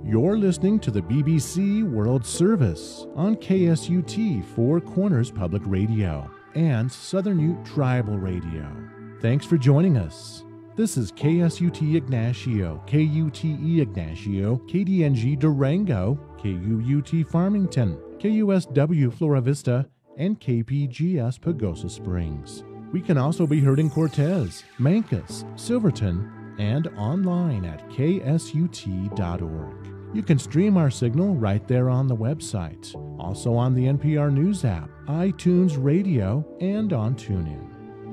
You're listening to the BBC World Service on KSUT Four Corners Public Radio and Southern Ute Tribal Radio. Thanks for joining us. This is KSUT Ignacio, KUTE Ignacio, KDNG Durango, KUUT Farmington, KUSW Flora Vista, and KPGS Pagosa Springs. We can also be heard in Cortez, Mancos, Silverton, and online at ksut.org. You can stream our signal right there on the website, also on the NPR News app, iTunes Radio, and on TuneIn.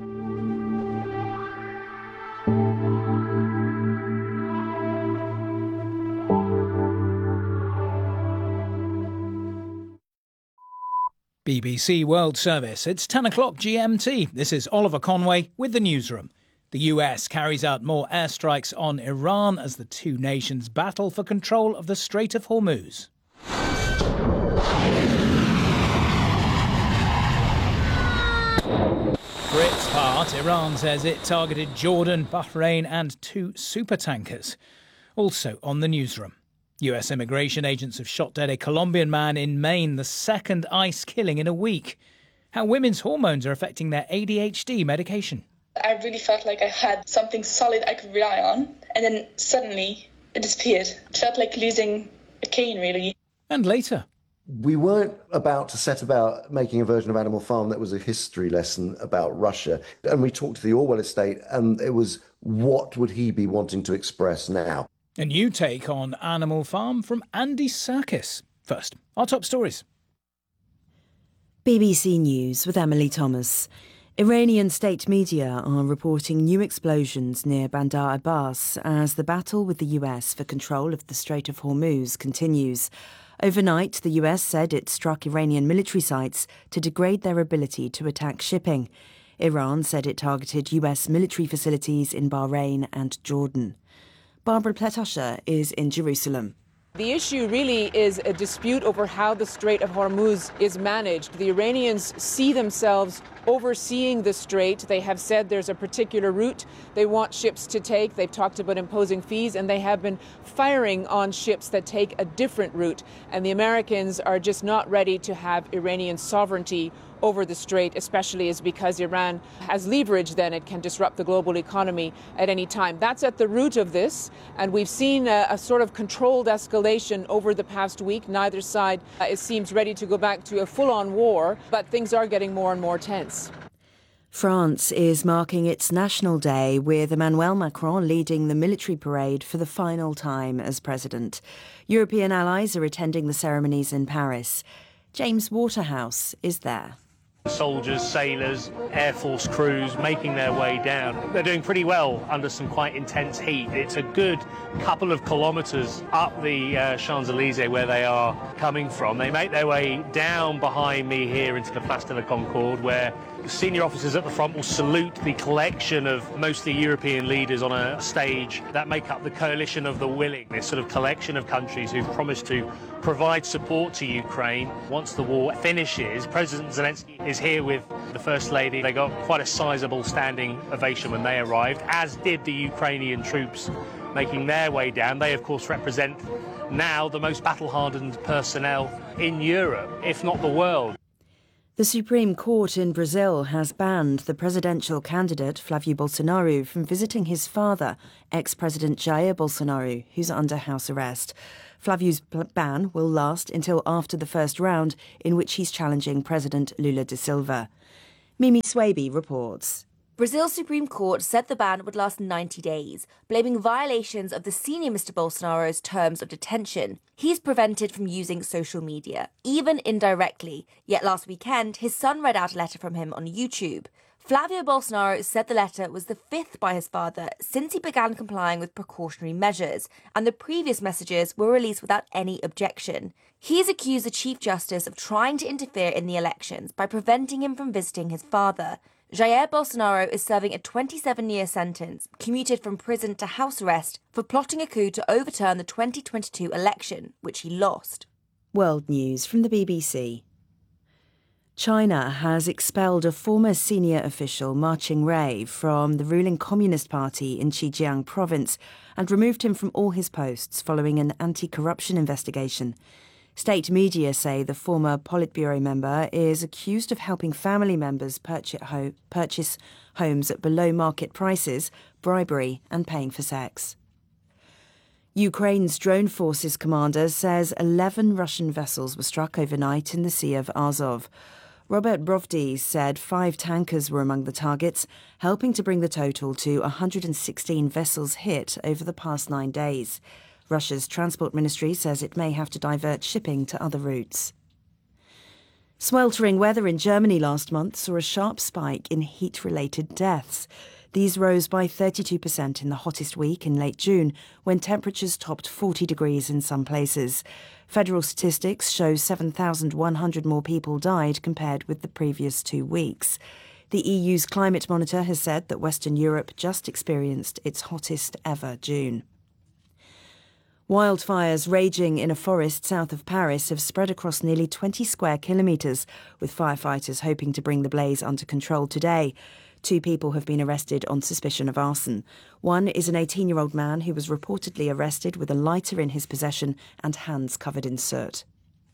BBC World Service. It's 10 o'clock GMT. This is Oliver Conway with the newsroom. The US carries out more airstrikes on Iran as the two nations battle for control of the Strait of Hormuz. For its part, Iran says it targeted Jordan, Bahrain and two supertankers. Also on the newsroom. US immigration agents have shot dead a Colombian man in Maine, the second ICE killing in a week. How women's hormones are affecting their ADHD medication. I really felt like I had something solid I could rely on, and then suddenly it disappeared. It felt like losing a cane, really. And later. We weren't about to set about making a version of Animal Farm that was a history lesson about Russia. And we talked to the Orwell estate, and it was, what would he be wanting to express now? A new take on Animal Farm from Andy Serkis. First, our top stories. BBC News with Emily Thomas. Iranian state media are reporting new explosions near Bandar Abbas as the battle with the US for control of the Strait of Hormuz continues. Overnight, the US said it struck Iranian military sites to degrade their ability to attack shipping. Iran said it targeted US military facilities in Bahrain and Jordan. Barbara Pletosha is in Jerusalem. The issue really is a dispute over how the Strait of Hormuz is managed. The Iranians see themselves overseeing the strait. They have said there's a particular route they want ships to take. They've talked about imposing fees, and they have been firing on ships that take a different route. And the Americans are just not ready to have Iranian sovereignty over the strait, especially as because Iran has leverage, then it can disrupt the global economy at any time. That's at the root of this, and we've seen a sort of controlled escalation over the past week. Neither side, it seems, ready to go back to a full-on war, but things are getting more and more tense. France is marking its National Day with Emmanuel Macron leading the military parade for the final time as president. European allies are attending the ceremonies in Paris. James Waterhouse is there. Soldiers, sailors, Air Force crews making their way down. They're doing pretty well under some quite intense heat. It's a good couple of kilometres up the Champs-Élysées where they are coming from. They make their way down behind me here into the Place de la Concorde, where senior officers at the front will salute the collection of mostly European leaders on a stage that make up the coalition of the willing, this sort of collection of countries who've promised to provide support to Ukraine once the war finishes. President Zelensky is here with the First Lady. They got quite a sizable standing ovation when they arrived, as did the Ukrainian troops making their way down. They, of course, represent now the most battle-hardened personnel in Europe, if not the world. The Supreme Court in Brazil has banned the presidential candidate Flávio Bolsonaro from visiting his father, ex-President Jair Bolsonaro, who's under house arrest. Flávio's ban will last until after the first round, in which he's challenging President Lula da Silva. Mimi Swaby reports. Brazil's Supreme Court said the ban would last 90 days, blaming violations of the senior Mr. Bolsonaro's terms of detention. He's prevented from using social media, even indirectly. Yet last weekend, his son read out a letter from him on YouTube. Flávio Bolsonaro said the letter was the fifth by his father since he began complying with precautionary measures, and the previous messages were released without any objection. He's accused the Chief Justice of trying to interfere in the elections by preventing him from visiting his father. Jair Bolsonaro is serving a 27-year sentence, commuted from prison to house arrest, for plotting a coup to overturn the 2022 election, which he lost. World News from the BBC. China has expelled a former senior official, Ma Ching-rei, from the ruling Communist Party in Xinjiang province and removed him from all his posts following an anti-corruption investigation. State media say the former Politburo member is accused of helping family members purchase homes at below market prices, bribery and paying for sex. Ukraine's drone forces commander says 11 Russian vessels were struck overnight in the Sea of Azov. Robert Brovdy said 5 tankers were among the targets, helping to bring the total to 116 vessels hit over the past 9 days. Russia's transport ministry says it may have to divert shipping to other routes. Sweltering weather in Germany last month saw a sharp spike in heat-related deaths. These rose by 32% in the hottest week in late June, when temperatures topped 40 degrees in some places. Federal statistics show 7,100 more people died compared with the previous 2 weeks. The EU's climate monitor has said that Western Europe just experienced its hottest ever June. Wildfires raging in a forest south of Paris have spread across nearly 20 square kilometres, with firefighters hoping to bring the blaze under control today. 2 people have been arrested on suspicion of arson. One is an 18-year-old man who was reportedly arrested with a lighter in his possession and hands covered in soot.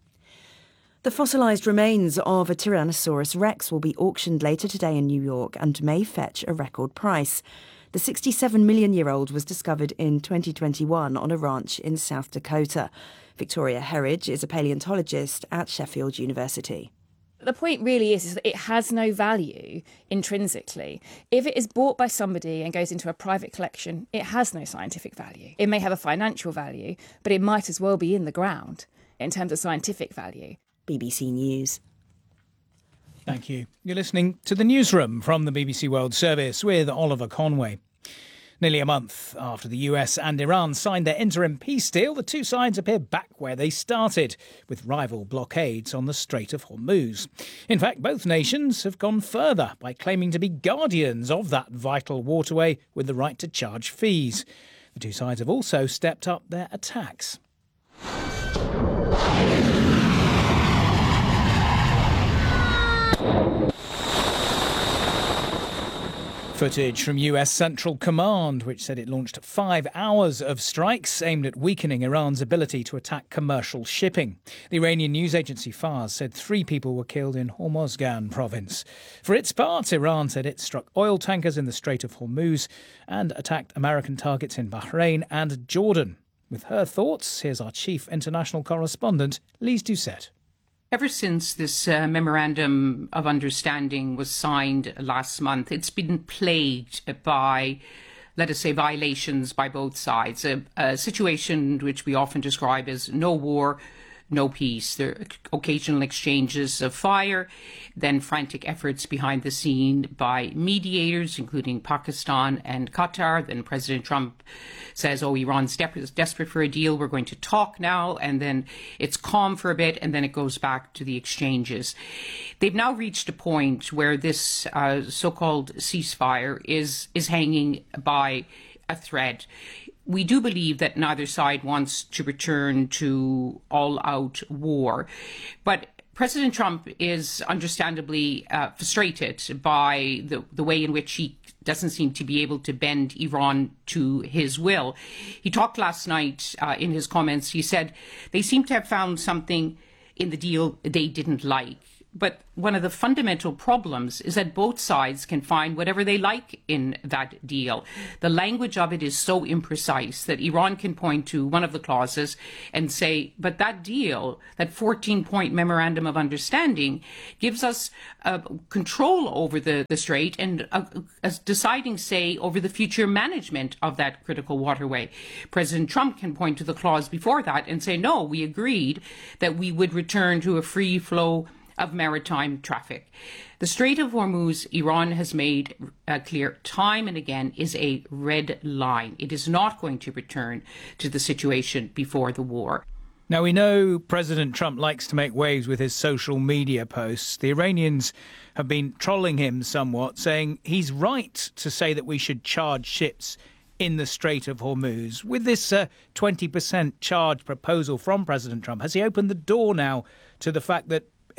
The fossilised remains of a Tyrannosaurus rex will be auctioned later today in New York and may fetch a record price. The 67-million-year-old was discovered in 2021 on a ranch in South Dakota. Victoria Herridge is a paleontologist at Sheffield University. The point really is that it has no value intrinsically. If it is bought by somebody and goes into a private collection, it has no scientific value. It may have a financial value, but it might as well be in the ground in terms of scientific value. BBC News. Thank you. You're listening to The Newsroom from the BBC World Service with Oliver Conway. Nearly a month after the US and Iran signed their interim peace deal, the two sides appear back where they started, with rival blockades on the Strait of Hormuz. In fact, both nations have gone further by claiming to be guardians of that vital waterway with the right to charge fees. The two sides have also stepped up their attacks. Footage from US Central Command, which said it launched 5 hours of strikes aimed at weakening Iran's ability to attack commercial shipping. The Iranian news agency Fars said 3 people were killed in Hormozgan province. For its part, Iran said it struck oil tankers in the Strait of Hormuz and attacked American targets in Bahrain and Jordan. With her thoughts, here's our chief international correspondent, Lise Doucette. Ever since this memorandum of understanding was signed last month, it's been plagued by, let us say, violations by both sides. A situation which we often describe as no war, no peace. There are occasional exchanges of fire, then frantic efforts behind the scene by mediators, including Pakistan and Qatar. Then President Trump says, Iran's desperate for a deal, we're going to talk now. And then it's calm for a bit, and then it goes back to the exchanges. They've now reached a point where this so-called ceasefire is hanging by a thread. We do believe that neither side wants to return to all-out war, but President Trump is understandably frustrated by the way in which he doesn't seem to be able to bend Iran to his will. He talked last night in his comments. He said they seem to have found something in the deal they didn't like. But one of the fundamental problems is that both sides can find whatever they like in that deal. The language of it is so imprecise that Iran can point to one of the clauses and say, but that deal, that 14-point memorandum of understanding, gives us control over the strait and a deciding say over the future management of that critical waterway. President Trump can point to the clause before that and say, no, we agreed that we would return to a free flow of maritime traffic. The Strait of Hormuz, Iran has made clear time and again, is a red line. It is not going to return to the situation before the war. Now, we know President Trump likes to make waves with his social media posts. The Iranians have been trolling him somewhat, saying he's right to say that we should charge ships in the Strait of Hormuz. With this 20% charge proposal from President Trump, has he opened the door now to the fact that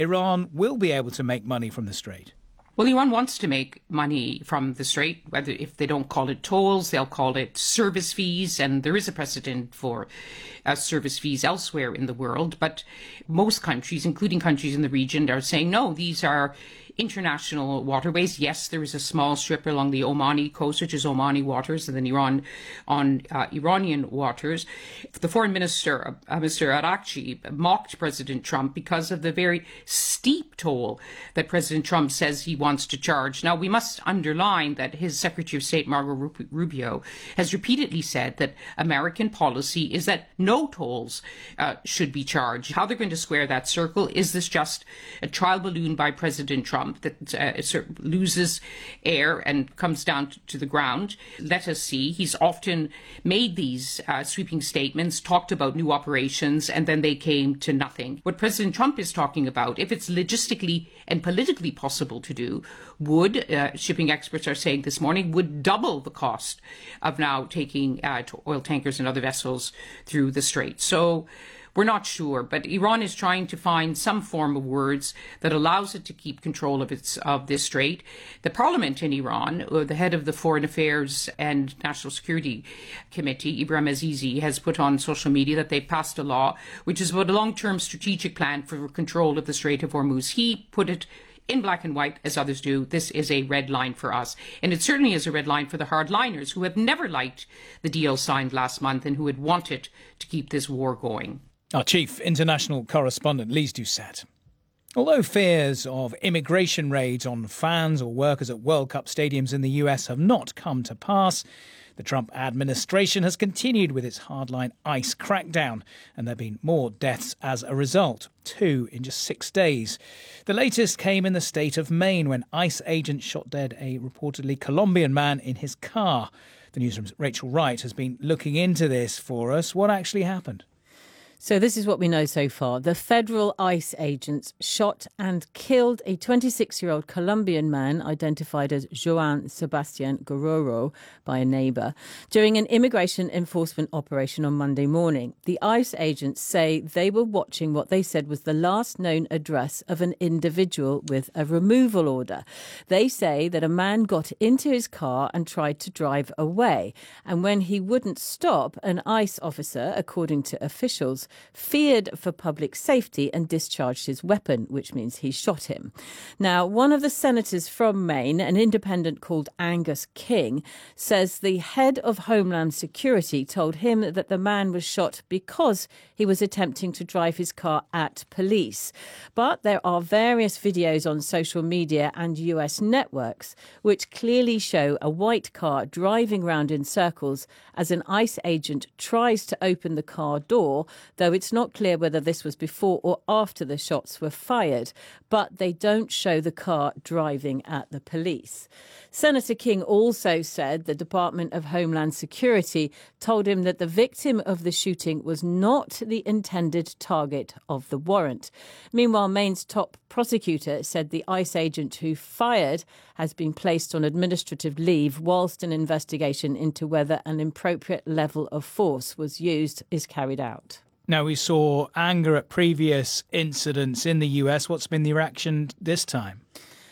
Iran will be able to make money from the Strait? Well, Iran wants to make money from the Strait. Whether if they don't call it tolls, they'll call it service fees, and there is a precedent for service fees elsewhere in the world. But most countries, including countries in the region, are saying, no, these are international waterways. Yes, there is a small strip along the Omani coast, which is Omani waters, and then Iran on Iranian waters. The foreign minister, Mr. Arakchi, mocked President Trump because of the very steep toll that President Trump says he wants to charge. Now, we must underline that his Secretary of State, Marco Rubio, has repeatedly said that American policy is that no tolls should be charged. How they're going to square that circle? Is this just a trial balloon by President Trump that sort of loses air and comes down to the ground? Let us see. He's often made these sweeping statements, talked about new operations, and then they came to nothing. What President Trump is talking about, if it's logistically and politically possible to do, would, shipping experts are saying this morning, would double the cost of now taking oil tankers and other vessels through the Strait. So we're not sure, but Iran is trying to find some form of words that allows it to keep control of this strait. The parliament in Iran, the head of the Foreign Affairs and National Security Committee, Ibrahim Azizi, has put on social media that they've passed a law which is about a long-term strategic plan for control of the Strait of Hormuz. He put it in black and white, as others do. This is a red line for us. And it certainly is a red line for the hardliners who have never liked the deal signed last month and who had wanted to keep this war going. Our chief international correspondent, Lise Doucette. Although fears of immigration raids on fans or workers at World Cup stadiums in the US have not come to pass, the Trump administration has continued with its hardline ICE crackdown, and there have been more deaths as a result, 2 in just 6 days. The latest came in the state of Maine when ICE agents shot dead a reportedly Colombian man in his car. The newsroom's Rachel Wright has been looking into this for us. What actually happened? So this is what we know so far. The federal ICE agents shot and killed a 26-year-old Colombian man identified as Joan Sebastian Guerrero by a neighbour during an immigration enforcement operation on Monday morning. The ICE agents say they were watching what they said was the last known address of an individual with a removal order. They say that a man got into his car and tried to drive away. And when he wouldn't stop, an ICE officer, according to officials, feared for public safety and discharged his weapon, which means he shot him. Now, one of the senators from Maine, an independent called Angus King, says the head of Homeland Security told him that the man was shot because he was attempting to drive his car at police. But there are various videos on social media and US networks which clearly show a white car driving round in circles as an ICE agent tries to open the car door, though it's not clear whether this was before or after the shots were fired. But they don't show the car driving at the police. Senator King also said the Department of Homeland Security told him that the victim of the shooting was not the intended target of the warrant. Meanwhile, Maine's top prosecutor said the ICE agent who fired has been placed on administrative leave whilst an investigation into whether an appropriate level of force was used is carried out. Now, we saw anger at previous incidents in the US. What's been the reaction this time?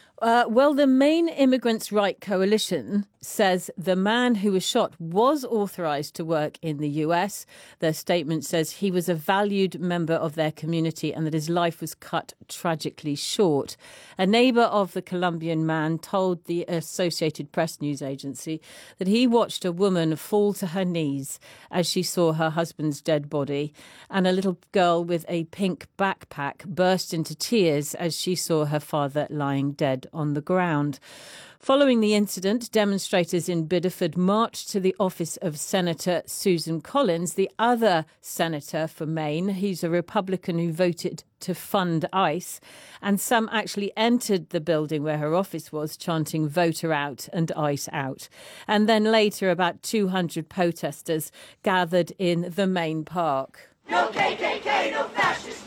Well, the Maine Immigrants' Right Coalition says the man who was shot was authorised to work in the US. Their statement says he was a valued member of their community and that his life was cut tragically short. A neighbour of the Colombian man told the Associated Press news agency that he watched a woman fall to her knees as she saw her husband's dead body, and a little girl with a pink backpack burst into tears as she saw her father lying dead on the ground. Following the incident, demonstrators in Biddeford marched to the office of Senator Susan Collins, the other senator for Maine. He's a Republican who voted to fund ICE, and some actually entered the building where her office was, chanting "Vote her out" and "ICE out." And then later, about 200 protesters gathered in the Maine Park. No KKK, no fascist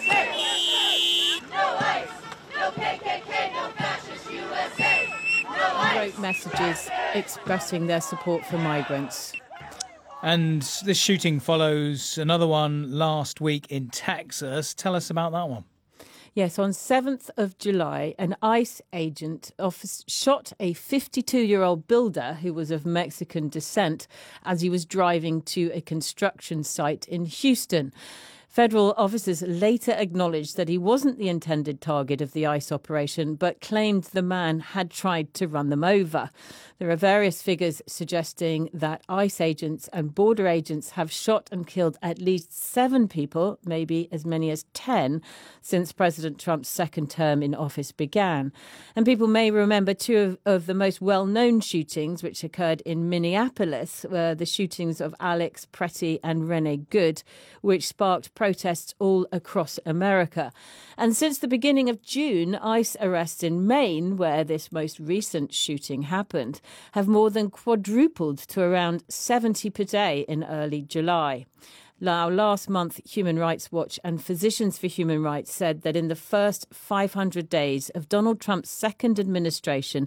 USA. No ICE, no KKK, no fascist USA. Wrote messages expressing their support for migrants. And this shooting follows another one last week in Texas. Tell us about that one. Yes, on 7th of July, an ICE agent shot a 52-year-old builder who was of Mexican descent as he was driving to a construction site in Houston. Federal officers later acknowledged that he wasn't the intended target of the ICE operation, but claimed the man had tried to run them over. There are various figures suggesting that ICE agents and border agents have shot and killed at least 7 people, maybe as many as 10, since President Trump's second term in office began. And people may remember two of the most well-known shootings, which occurred in Minneapolis, the shootings of Alex Pretty and Rene Good, which sparked protests all across America. And since the beginning of June, ICE arrests in Maine, where this most recent shooting happened, have more than quadrupled to around 70 per day in early July. Now, last month, Human Rights Watch and Physicians for Human Rights said that in the first 500 days of Donald Trump's second administration,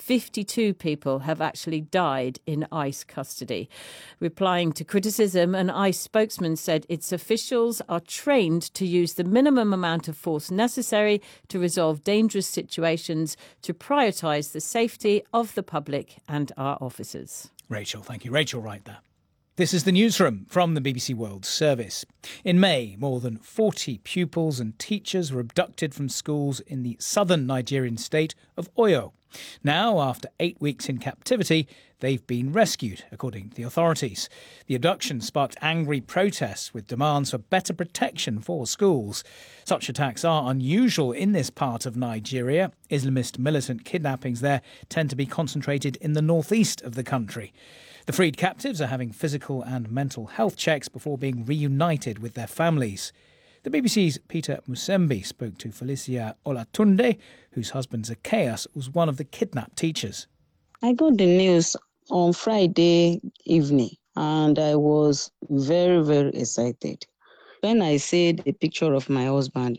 52 people have actually died in ICE custody. Replying to criticism, an ICE spokesman said its officials are trained to use the minimum amount of force necessary to resolve dangerous situations, to prioritise the safety of the public and our officers. Rachel, thank you. Rachel Wright there. This is the newsroom from the BBC World Service. In May, more than 40 pupils and teachers were abducted from schools in the southern Nigerian state of Oyo. Now, after 8 weeks in captivity, they've been rescued, according to the authorities. The abduction sparked angry protests with demands for better protection for schools. Such attacks are unusual in this part of Nigeria. Islamist militant kidnappings there tend to be concentrated in the northeast of the country. The freed captives are having physical and mental health checks before being reunited with their families. The BBC's Peter Musembi spoke to Felicia Olatunde, whose husband Zacchaeus was one of the kidnapped teachers. I got the news on Friday evening and I was very, very excited. When I see the picture of my husband,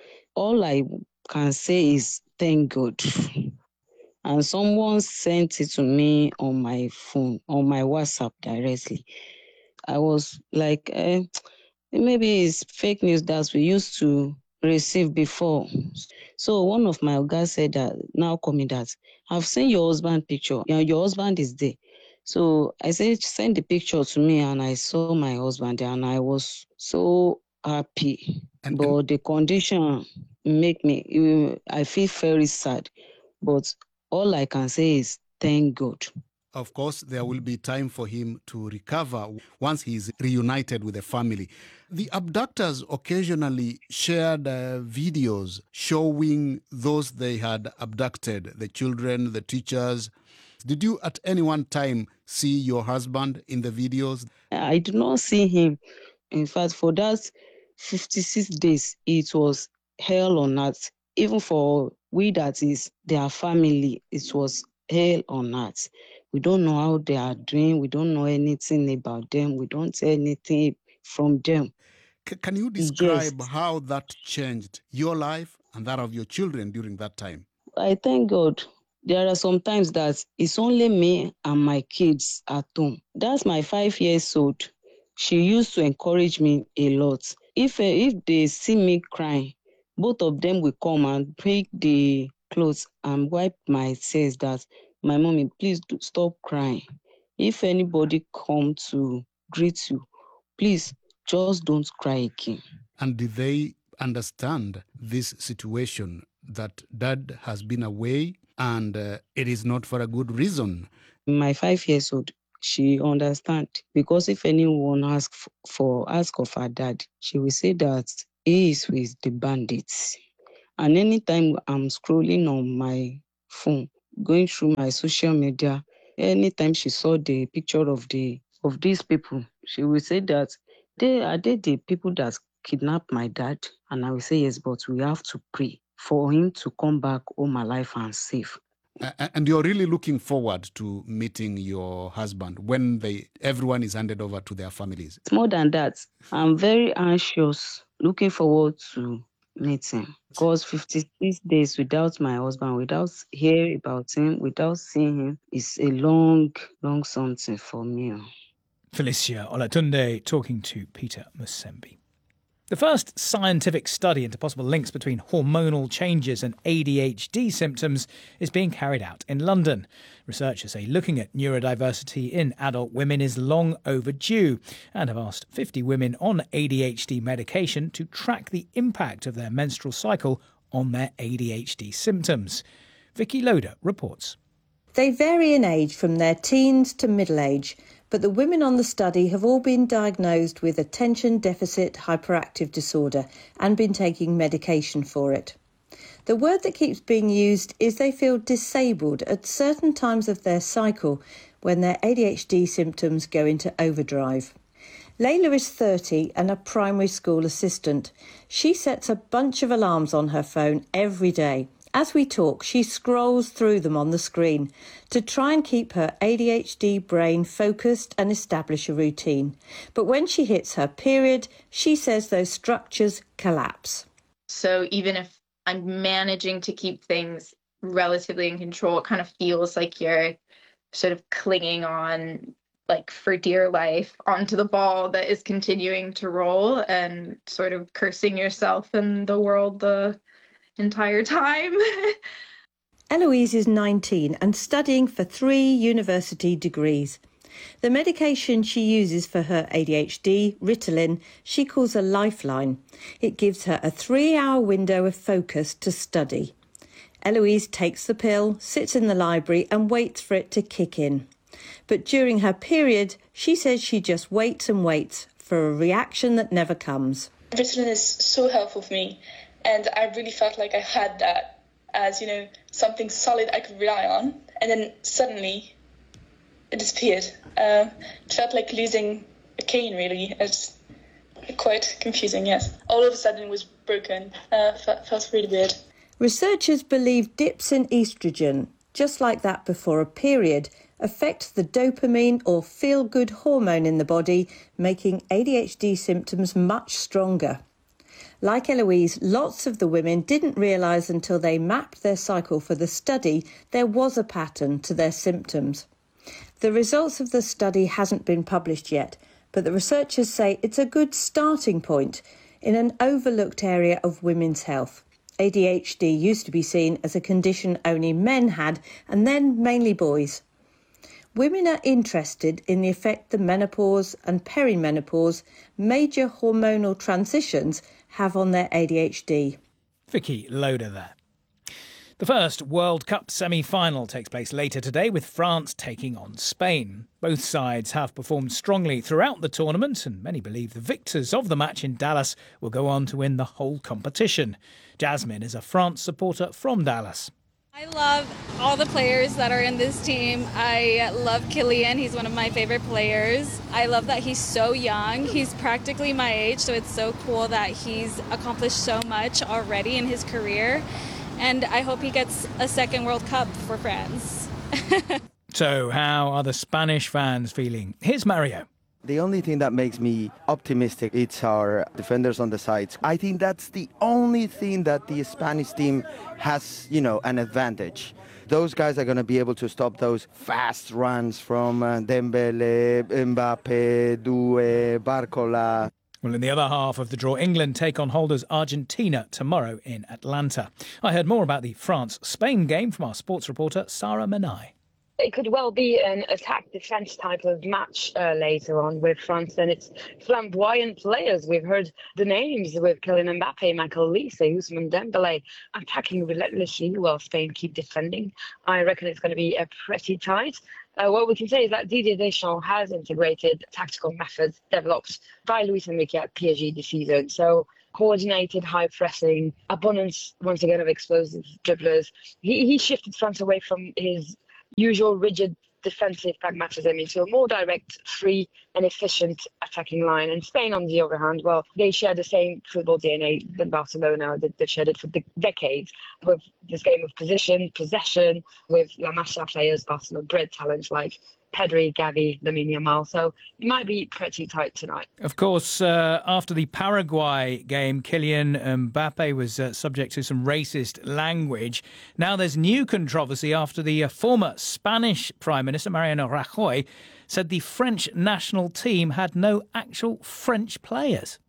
all I can say is thank God. And someone sent it to me on my phone, on my WhatsApp directly. I was like, maybe it's fake news that we used to receive before. So one of my guys said that, now coming that, I've seen your husband picture. Your husband is there. So I said, send the picture to me, and I saw my husband there, and I was so happy. But the condition make me, I feel very sad. But all I can say is thank God. Of course, there will be time for him to recover once he is reunited with the family. The abductors occasionally shared videos showing those they had abducted, the children, the teachers. Did you at any one time see your husband in the videos? I did not see him. In fact, for that 56 days, it was hell on earth. Even for we that is their family, it was hell on earth. We don't know how they are doing. We don't know anything about them. We don't hear anything from them. Can you describe how that changed your life and that of your children during that time? I thank God. There are some times that it's only me and my kids at home. That's my 5-year-old. She used to encourage me a lot. If they see me crying, both of them will come and pick the clothes and wipe my tears that, my mommy, please stop crying. If anybody come to greet you, please just don't cry again. And did they understand this situation, that dad has been away and it is not for a good reason? My 5-year-old, she understand, because if anyone ask of her dad, she will say that he is with the bandits. And anytime I'm scrolling on my phone, going through my social media, anytime she saw the picture of these people, she will say that are they the people that kidnapped my dad? And I will say yes, but we have to pray for him to come back home alive and safe. And you're really looking forward to meeting your husband when everyone is handed over to their families? It's more than that. I'm very anxious, looking forward to meet him. Because 56 days without my husband, without hearing about him, without seeing him, is a long, long something for me. Felicia Olatunde talking to Peter Musembi. The first scientific study into possible links between hormonal changes and ADHD symptoms is being carried out in London. Researchers say looking at neurodiversity in adult women is long overdue and have asked 50 women on ADHD medication to track the impact of their menstrual cycle on their ADHD symptoms. Vicky Loader reports. They vary in age from their teens to middle age, but the women on the study have all been diagnosed with attention deficit hyperactive disorder and been taking medication for it. The word that keeps being used is they feel disabled at certain times of their cycle when their ADHD symptoms go into overdrive. Layla is 30 and a primary school assistant. She sets a bunch of alarms on her phone every day. As we talk, she scrolls through them on the screen to try and keep her ADHD brain focused and establish a routine. But when she hits her period, she says those structures collapse. So even if I'm managing to keep things relatively in control, it kind of feels like you're sort of clinging on, like for dear life, onto the ball that is continuing to roll and sort of cursing yourself and the world the entire time. Eloise is 19 and studying for 3 university degrees. The medication she uses for her ADHD, Ritalin, she calls a lifeline. It gives her a 3-hour window of focus to study. Eloise takes the pill, sits in the library and waits for it to kick in. But during her period, she says she just waits and waits for a reaction that never comes. Ritalin is so helpful for me. And I really felt like I had that as, something solid I could rely on. And then suddenly it disappeared. It felt like losing a cane, really. It's quite confusing, yes. All of a sudden it was broken. Felt really weird. Researchers believe dips in estrogen, just like that before a period, affect the dopamine or feel-good hormone in the body, making ADHD symptoms much stronger. Like Eloise, lots of the women didn't realise until they mapped their cycle for the study there was a pattern to their symptoms. The results of the study hasn't been published yet, but the researchers say it's a good starting point in an overlooked area of women's health. ADHD used to be seen as a condition only men had, and then mainly boys. Women are interested in the effect the menopause and perimenopause, major hormonal transitions, have on their ADHD. Vicky Loader there. The first World Cup semi-final takes place later today with France taking on Spain. Both sides have performed strongly throughout the tournament and many believe the victors of the match in Dallas will go on to win the whole competition. Jasmine is a France supporter from Dallas. I love all the players that are in this team. I love Kylian. He's one of my favorite players. I love that he's so young. He's practically my age, so it's so cool that he's accomplished so much already in his career. And I hope he gets a second World Cup for France. So how are the Spanish fans feeling? Here's Mario. The only thing that makes me optimistic is our defenders on the sides. I think that's the only thing that the Spanish team has, an advantage. Those guys are going to be able to stop those fast runs from Dembele, Mbappe, Due, Barcola. Well, in the other half of the draw, England take on holders Argentina tomorrow in Atlanta. I heard more about the France-Spain game from our sports reporter, Sarah Menai. It could well be an attack-defence type of match later on with France and its flamboyant players. We've heard the names with Kylian Mbappe, Michael Olise, Ousmane Dembele attacking relentlessly while Spain keep defending. I reckon it's going to be pretty tight. What we can say is that Didier Deschamps has integrated tactical methods developed by Luis Enrique at PSG this season. So coordinated high pressing, abundance once again of explosive dribblers. He shifted France away from his usual rigid defensive pragmatism into a more direct, free and efficient attacking line. And Spain, on the other hand, well, they share the same football DNA than Barcelona. They've shared it for decades with this game of position, possession, with La Masia players, Barcelona bred talents like Pedri, Gavi, Lamine Yamal. So it might be pretty tight tonight. Of course, after the Paraguay game, Kylian Mbappe was subject to some racist language. Now there's new controversy after the former Spanish Prime Minister, Mariano Rajoy, said the French national team had no actual French players.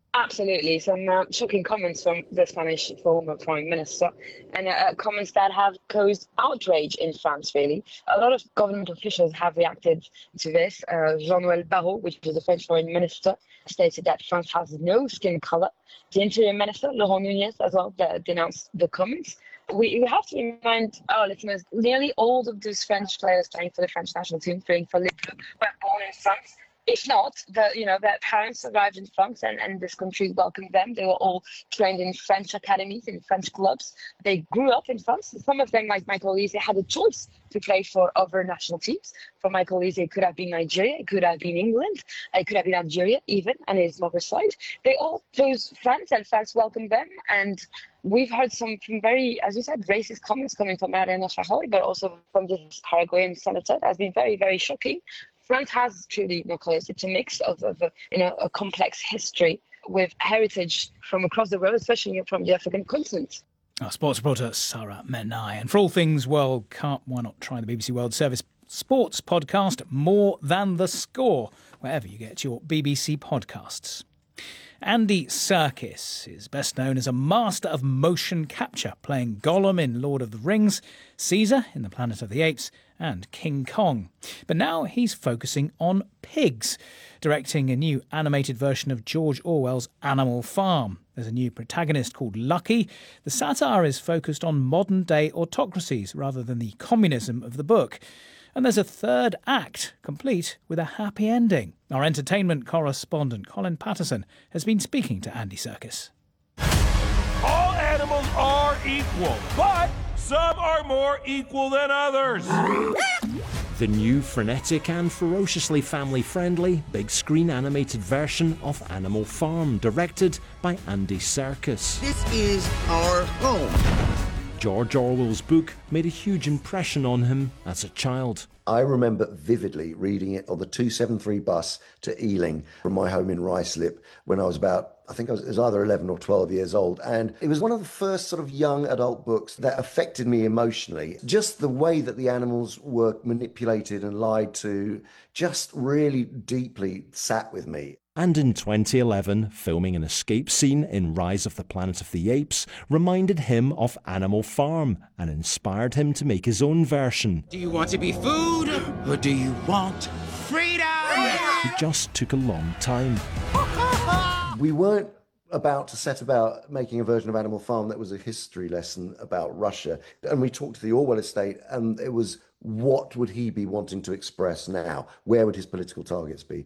Absolutely. Some shocking comments from the Spanish former Prime Minister and comments that have caused outrage in France, really. A lot of government officials have reacted to this. Jean-Noël Barrot, which is the French Foreign Minister, stated that France has no skin color. The Interior Minister, Laurent Nunez, as well, denounced the comments. We have to remind our listeners, nearly all of those French players playing for the French national team, playing for Les Bleus, were born in France. If not, their parents arrived in France and this country welcomed them. They were all trained in French academies, in French clubs. They grew up in France. Some of them, like Michael Olise, had a choice to play for other national teams. For Michael Olise, it could have been Nigeria, it could have been England, it could have been Algeria even, and his mother's side. They all chose France, and France welcomed them. And we've heard some very, as you said, racist comments coming from Mariano Rajoy, but also from this Paraguayan senator. That has been very, very shocking. France has truly, Nicholas, it's a mix of a complex history with heritage from across the world, especially from the African continent. Our sports reporter, Sarah Menai. And for all things World Cup, why not try the BBC World Service sports podcast, More Than the Score, wherever you get your BBC podcasts. Andy Serkis is best known as a master of motion capture, playing Gollum in Lord of the Rings, Caesar in The Planet of the Apes, and King Kong. But now he's focusing on pigs, directing a new animated version of George Orwell's Animal Farm. There's a new protagonist called Lucky. The satire is focused on modern-day autocracies rather than the communism of the book. And there's a third act, complete with a happy ending. Our entertainment correspondent, Colin Patterson, has been speaking to Andy Serkis. All animals are equal, but some are more equal than others. The new frenetic and ferociously family-friendly big-screen animated version of Animal Farm, directed by Andy Serkis. This is our home. George Orwell's book made a huge impression on him as a child. I remember vividly reading it on the 273 bus to Ealing from my home in Ruislip when I was it was either 11 or 12 years old. And it was one of the first sort of young adult books that affected me emotionally. Just the way that the animals were manipulated and lied to just really deeply sat with me. And in 2011, filming an escape scene in Rise of the Planet of the Apes reminded him of Animal Farm and inspired him to make his own version. Do you want to be food or do you want freedom? It just took a long time. We weren't about to set about making a version of Animal Farm that was a history lesson about Russia. And we talked to the Orwell estate, and it was, what would he be wanting to express now? Where would his political targets be?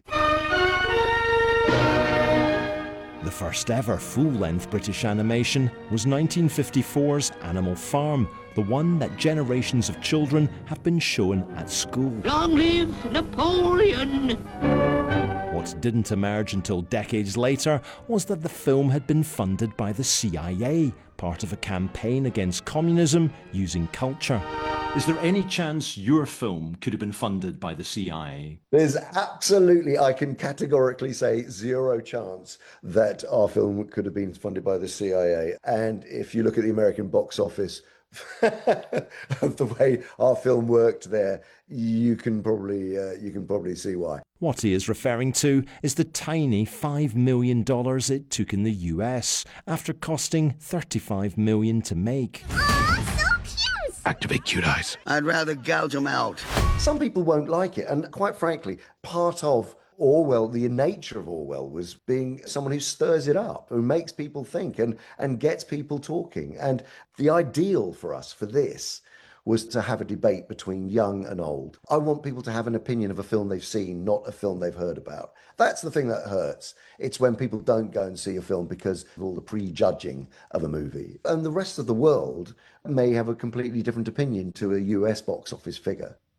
The first ever full-length British animation was 1954's Animal Farm, the one that generations of children have been shown at school. Long live Napoleon! What didn't emerge until decades later was that the film had been funded by the CIA, part of a campaign against communism using culture. Is there any chance your film could have been funded by the CIA? There's absolutely, I can categorically say, zero chance that our film could have been funded by the CIA. And if you look at the American box office, of the way our film worked there, you can probably see why. What he is referring to is the tiny $5 million it took in the US, after costing $35 million to make. Activate cute eyes. I'd rather gouge them out. Some people won't like it, and quite frankly, part of Orwell, the nature of Orwell, was being someone who stirs it up, who makes people think and gets people talking. And the ideal for us for this was to have a debate between young and old. I want people to have an opinion of a film they've seen, not a film they've heard about. That's the thing that hurts. It's when people don't go and see a film because of all the prejudging of a movie. And the rest of the world may have a completely different opinion to a US box office figure.